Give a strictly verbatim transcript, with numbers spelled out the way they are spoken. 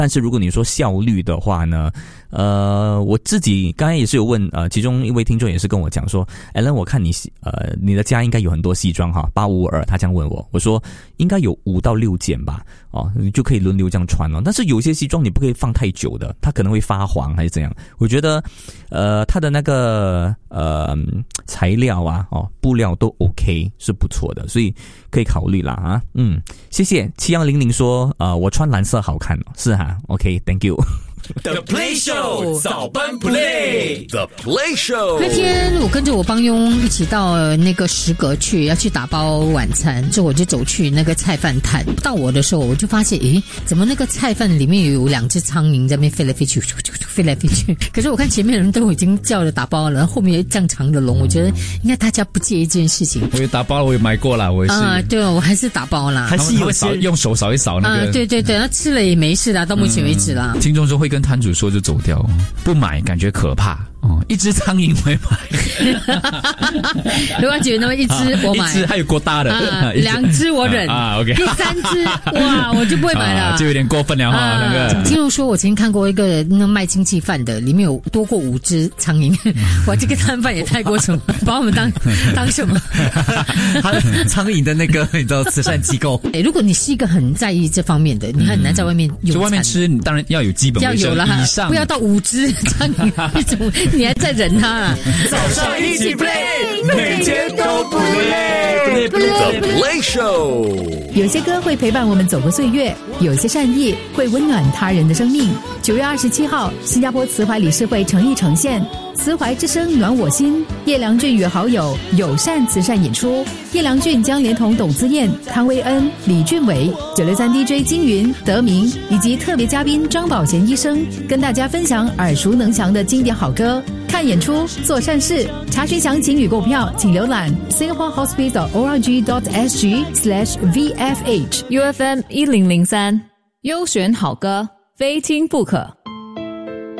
但是如果你说效率的话呢，呃，我自己刚才也是有问，呃，其中一位听众也是跟我讲说 ，Alan， 我看你呃你的家应该有很多西装哈，八五二，他这样问我，我说应该有五到六件吧，哦，你就可以轮流这样穿了。但是有些西装你不可以放太久的，它可能会发黄还是怎样？我觉得，呃，它的那个呃材料啊，哦，布料都 OK， 是不错的，所以可以考虑啦啊，嗯，谢谢七幺零零说，呃，我穿蓝色好看，是哈 ，OK，Thank you。The Play Show 早班 Play The Play Show 那天我跟着我帮佣一起到那个食阁去，要去打包晚餐，之后我就走去那个菜饭摊。到我的时候，我就发现，诶，怎么那个菜饭里面有两只苍蝇在那边飞来飞去，飞来飞去？可是我看前面的人都已经叫了打包了，然后后面有这样长的龙，我觉得应该大家不介意这件事情。 我也打包了，我也买过了，我也是。啊、 呃，对，我还是打包啦， 还是有扫用手扫一扫那个。 啊，对对对，那吃了也没事啦，到目前为止啦。 嗯、听众说会跟摊主说就走掉，不买感觉可怕哦。一只苍蝇会买， 如果觉得那么一只我买， 一只还有过大的， 啊、两只我忍啊 ，OK， 第三只哇我就不会买了， 啊、就有点过分了哈、啊。那个听说我曾经看过一个那卖经济饭的，里面有多过五只苍蝇，哇，这个摊贩也太过分，把我们当当什么？ 苍蝇的那个你知道慈善机构。 哎，如果你是一个很在意这方面的，你很难在外面用餐。 就外面吃，你当然要有基本卫生以上， 不要到五只苍蝇一种，你还在忍它。 早上一起 play， 每天都不累。The Play Show， 有些歌会陪伴我们走过岁月，有些善意会温暖他人的生命。九月二十七号，新加坡慈怀理事会诚意呈现慈怀之声暖我心，叶良俊与好友友善慈善演出。叶良俊将连同董姿燕、汤威恩、李俊伟、九六三 D J 金云、德明以及特别嘉宾张宝贤医生，跟大家分享耳熟能详的经典好歌。看演出，做善事，查询详情与购票，请浏览 singapore hospice dot org dot s g slash v f h U F M 一零零三，优选好歌，非听不可。